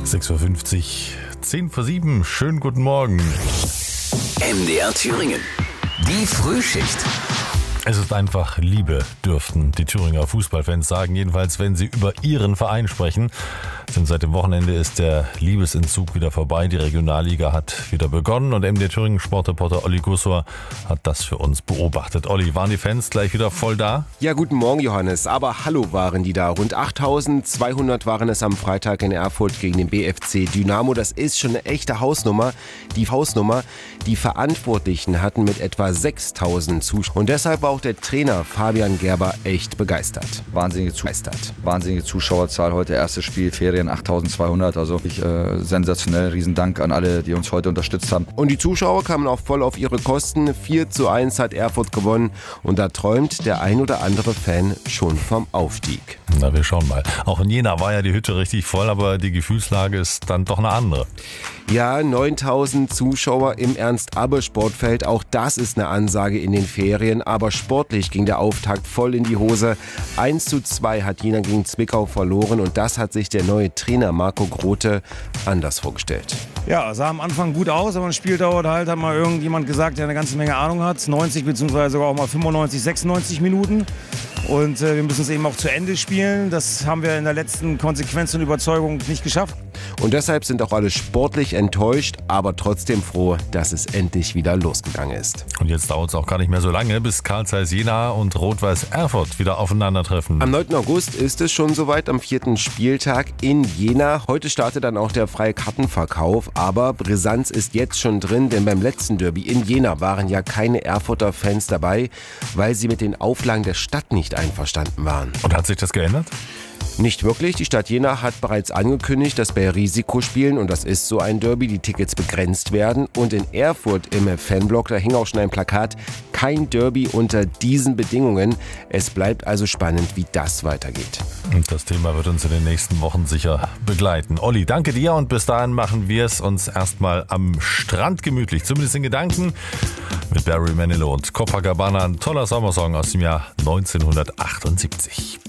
6.50 Uhr, 10 vor 7. Schönen guten Morgen. MDR Thüringen. Die Frühschicht. Es ist einfach Liebe, dürften die Thüringer Fußballfans sagen. Jedenfalls, wenn sie über ihren Verein sprechen. Denn seit dem Wochenende ist der Liebesentzug wieder vorbei. Die Regionalliga hat wieder begonnen und MDR Thüringen Sportreporter Olli Gussor hat das für uns beobachtet. Olli, waren die Fans gleich wieder voll da? Ja, guten Morgen, Johannes. Aber hallo waren die da. Rund 8.200 waren es am Freitag in Erfurt gegen den BFC Dynamo. Das ist schon eine echte Hausnummer. Die Verantwortlichen hatten mit etwa 6.000 Zuschauern. Und deshalb war auch der Trainer Fabian Gerber echt begeistert. Wahnsinnige Zuschauerzahl. Heute erstes Spiel, Ferien 8.200. Also wirklich sensationell. Riesendank an alle, die uns heute unterstützt haben. Und die Zuschauer kamen auch voll auf ihre Kosten. 4:1 hat Erfurt gewonnen. Und da träumt der ein oder andere Fan schon vom Aufstieg. Na, wir schauen mal. Auch in Jena war ja die Hütte richtig voll, aber die Gefühlslage ist dann doch eine andere. Ja, 9.000 Zuschauer im Ernst-Abbe-Sportfeld. Auch das ist eine Ansage in den Ferien. Aber sportlich ging der Auftakt voll in die Hose. 1:2 hat Jena gegen Zwickau verloren. Und das hat sich der neue Trainer Marco Grote anders vorgestellt. Ja, sah am Anfang gut aus, aber ein Spiel dauert halt, hat mal irgendjemand gesagt, der eine ganze Menge Ahnung hat. 90 bzw. sogar auch mal 95, 96 Minuten. Und wir müssen es eben auch zu Ende spielen. Das haben wir in der letzten Konsequenz und Überzeugung nicht geschafft. Und deshalb sind auch alle sportlich enttäuscht, aber trotzdem froh, dass es endlich wieder losgegangen ist. Und jetzt dauert es auch gar nicht mehr so lange, bis Carl Zeiss Jena und Rot-Weiß Erfurt wieder aufeinandertreffen. Am 9. August ist es schon soweit, am 4. Spieltag in Jena. Heute startet dann auch der freie Kartenverkauf, aber Brisanz ist jetzt schon drin, denn beim letzten Derby in Jena waren ja keine Erfurter Fans dabei, weil sie mit den Auflagen der Stadt nicht einverstanden waren. Und hat sich das geändert? Nicht wirklich. Die Stadt Jena hat bereits angekündigt, dass bei Risikospielen, und das ist so ein Derby, die Tickets begrenzt werden. Und in Erfurt im Fanblock, da hing auch schon ein Plakat, kein Derby unter diesen Bedingungen. Es bleibt also spannend, wie das weitergeht. Und das Thema wird uns in den nächsten Wochen sicher begleiten. Olli, danke dir und bis dahin machen wir es uns erstmal am Strand gemütlich, zumindest in Gedanken, mit Barry Manilow und Copacabana, ein toller Sommersong aus dem Jahr 1978.